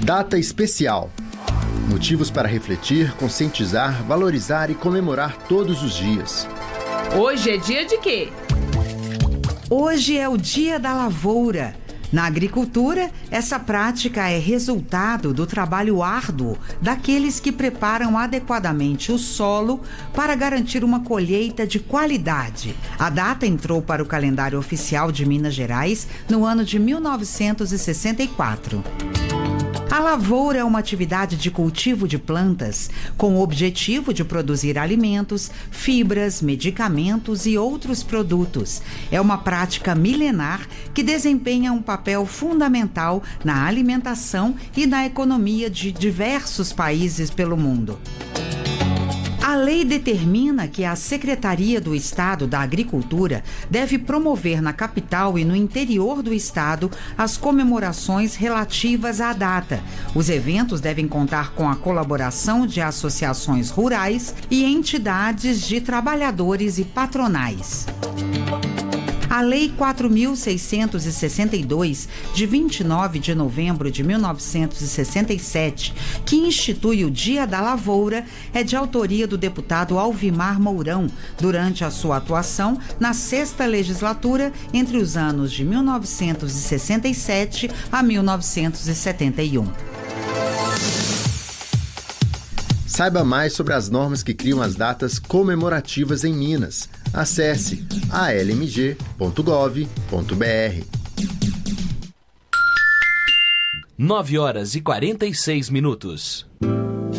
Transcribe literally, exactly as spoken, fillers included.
Data especial. Motivos para refletir, conscientizar, valorizar e comemorar todos os dias. Hoje é dia de quê? Hoje é o Dia da Lavoura. Na agricultura, essa prática é resultado do trabalho árduo daqueles que preparam adequadamente o solo para garantir uma colheita de qualidade. A data entrou para o calendário oficial de Minas Gerais no ano de mil novecentos e sessenta e quatro. A lavoura é uma atividade de cultivo de plantas com o objetivo de produzir alimentos, fibras, medicamentos e outros produtos. É uma prática milenar que desempenha um papel fundamental na alimentação e na economia de diversos países pelo mundo. A lei determina que a Secretaria do Estado da Agricultura deve promover na capital e no interior do estado as comemorações relativas à data. Os eventos devem contar com a colaboração de associações rurais e entidades de trabalhadores e patronais. A Lei quatro mil seiscentos e sessenta e dois, de vinte e nove de novembro de mil novecentos e sessenta e sete, que institui o Dia da Lavoura, é de autoria do deputado Alvimar Mourão, durante a sua atuação na sexta legislatura entre os anos de mil novecentos e sessenta e sete a mil novecentos e setenta e um. Saiba mais sobre as normas que criam as datas comemorativas em Minas. Acesse a l m g ponto gov ponto b r. nove horas e quarenta e seis minutos.